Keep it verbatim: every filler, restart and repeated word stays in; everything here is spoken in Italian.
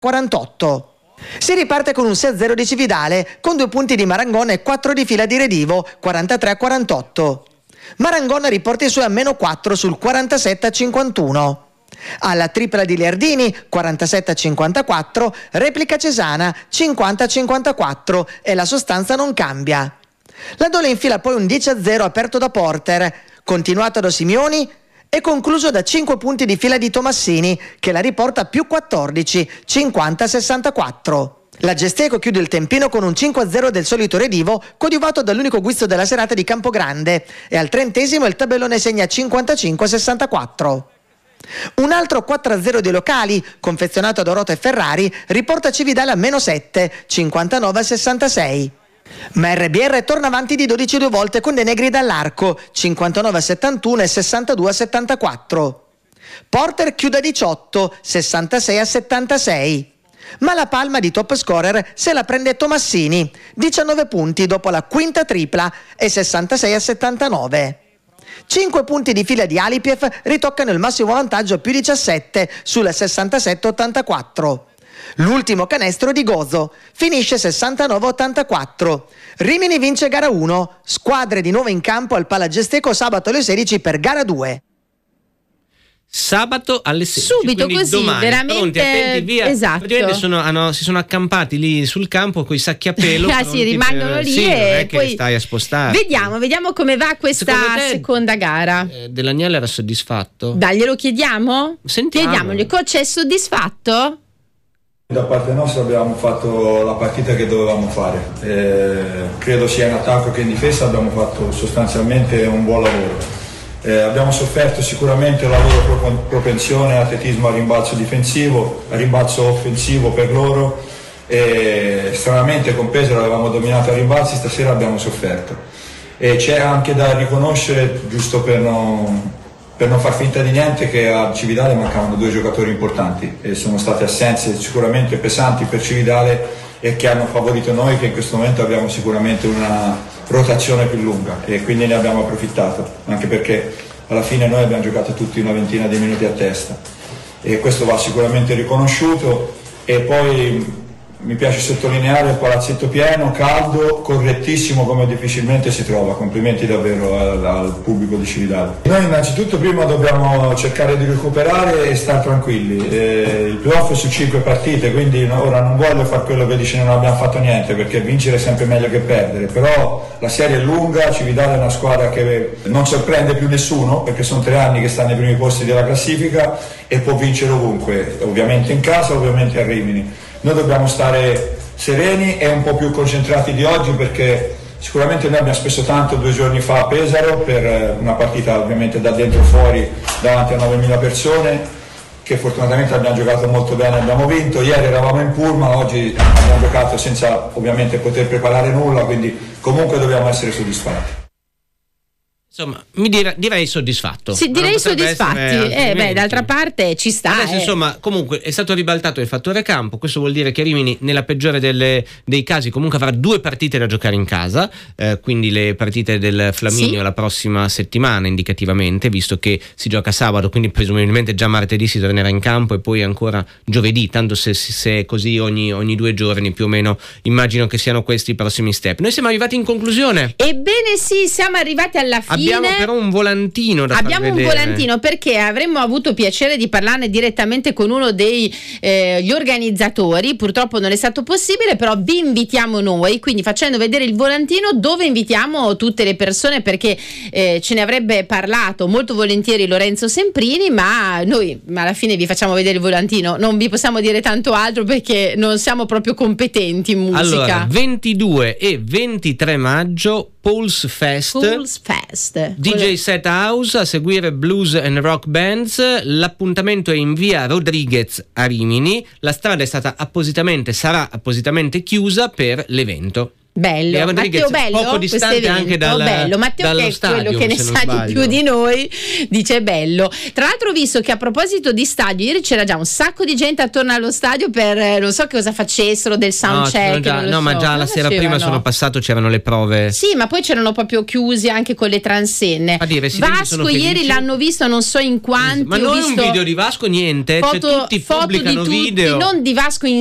quarantotto. Si riparte con un sei a zero di Cividale, con due punti di Marangona e quattro di fila di Redivo, quarantatré a quarantotto. Marangona riporta i suoi a meno quattro sul quarantasette a cinquantuno. Alla tripla di Liardini, quarantasette a cinquantaquattro, replica Cesana, cinquanta a cinquantaquattro, e la sostanza non cambia. La Dole infila poi un dieci a zero aperto da Porter, continuato da Simioni e concluso da cinque punti di fila di Tomassini, che la riporta a più quattordici, cinquanta a sessantaquattro. La Gesteco chiude il tempino con un cinque a zero del solito Redivo, coadiuvato dall'unico guizzo della serata di Campogrande, e al trentesimo il tabellone segna cinquantacinque a sessantaquattro. Un altro quattro a zero dei locali, confezionato da Orota e Ferrari, riporta Cividale a meno sette, cinquantanove a sessantasei. Ma R B R torna avanti di dodici due volte con De Negri dall'arco, cinquantanove a settantuno e sessantadue a settantaquattro. Porter chiude a diciotto, sessantasei a settantasei. Ma la palma di top scorer se la prende Tomassini, diciannove punti dopo la quinta tripla e sessantasei a settantanove. cinque punti di fila di Alipiev ritoccano il massimo vantaggio a più diciassette sulla sessantasette a ottantaquattro. L'ultimo canestro di Gozo finisce sessantanove a ottantaquattro. Rimini vince gara uno, squadre di nuovo in campo al Palagesteco sabato alle sedici per gara due. Sabato alle sedici, subito così, domani, veramente pronti, attenti, via. Esatto. Praticamente sono, hanno, si sono accampati lì sul campo con i sacchi a pelo. Ah, sì, rimangono per, lì sì, e non è che poi stai a spostare. Vediamo, vediamo come va questa te, seconda gara. Eh, Dell'Agnello era soddisfatto? Dai, glielo chiediamo? Sentiamo. Chiediamogli, coach è soddisfatto? Da parte nostra abbiamo fatto la partita che dovevamo fare, eh, credo sia in attacco che in difesa abbiamo fatto sostanzialmente un buon lavoro. Eh, abbiamo sofferto sicuramente la loro propensione, atletismo a rimbalzo difensivo, a rimbalzo offensivo per loro, e stranamente con Pesaro avevamo dominato a rimbalzi, stasera abbiamo sofferto. E c'è anche da riconoscere, giusto per non... per non far finta di niente, che a Cividale mancavano due giocatori importanti e sono state assenze sicuramente pesanti per Cividale e che hanno favorito noi, che in questo momento abbiamo sicuramente una rotazione più lunga, e quindi ne abbiamo approfittato, anche perché alla fine noi abbiamo giocato tutti una ventina di minuti a testa e questo va sicuramente riconosciuto. E poi mi piace sottolineare il palazzetto pieno, caldo, correttissimo, come difficilmente si trova. Complimenti davvero al, al pubblico di Cividale. Noi innanzitutto prima dobbiamo cercare di recuperare e stare tranquilli. Eh, il playoff è su cinque partite, quindi ora non voglio fare quello che dice non abbiamo fatto niente, perché vincere è sempre meglio che perdere, però la serie è lunga, Cividale è una squadra che non sorprende più nessuno, perché sono tre anni che sta nei primi posti della classifica e può vincere ovunque, ovviamente in casa, ovviamente a Rimini. Noi dobbiamo stare sereni e un po' più concentrati di oggi, perché sicuramente noi abbiamo speso tanto due giorni fa a Pesaro per una partita ovviamente da dentro fuori davanti a novemila persone, che fortunatamente abbiamo giocato molto bene, abbiamo vinto. Ieri eravamo in pullman, oggi abbiamo giocato senza ovviamente poter preparare nulla, quindi comunque dobbiamo essere soddisfatti. Insomma, mi dire, direi soddisfatto. Sì, direi soddisfatti. Eh, beh, d'altra parte ci sta. Adesso, eh. insomma, comunque è stato ribaltato il fattore campo. Questo vuol dire che Rimini, nella peggiore delle, dei casi, comunque avrà due partite da giocare in casa. Eh, quindi le partite del Flaminio sì. La prossima settimana, indicativamente, visto che si gioca sabato, quindi presumibilmente già martedì si tornerà in campo e poi ancora giovedì. Tanto se, se è così ogni, ogni due giorni, più o meno, immagino che siano questi i prossimi step. Noi siamo arrivati in conclusione. Ebbene sì, siamo arrivati alla fine. Abbiamo però un volantino da Abbiamo far un vedere. volantino, perché avremmo avuto piacere di parlarne direttamente con uno degli eh, organizzatori. Purtroppo non è stato possibile, però vi invitiamo noi, quindi facendo vedere il volantino dove invitiamo tutte le persone, perché eh, ce ne avrebbe parlato molto volentieri Lorenzo Semprini, ma noi alla fine vi facciamo vedere il volantino, non vi possiamo dire tanto altro perché non siamo proprio competenti in musica. Allora, ventidue e ventitré maggio, Pulse Fest, Pulse Fest. D J Set House, a seguire blues and rock bands. L'appuntamento è in via Rodriguez a Rimini. La strada è stata appositamente, sarà appositamente chiusa per l'evento. Bello, Via Rodriguez, Matteo Bello, poco distante anche dal, bello. Matteo dallo che è stadium, quello che ne se non sa sbaglio. di più di noi, dice bello. Tra l'altro ho visto che a proposito di stadio, ieri c'era già un sacco di gente attorno allo stadio per eh, non so che cosa facessero del sound No, check, già, non lo no so. ma già la Cosa sera prima facevano? sono passato, c'erano le prove. Sì, ma poi c'erano proprio chiusi anche con le transenne. Infatti i residenti Vasco sono ieri felici. l'hanno visto non so in quanti. Ma ho non è un visto video di Vasco, niente, foto, cioè tutti foto di pubblicano tutti, video. non di Vasco in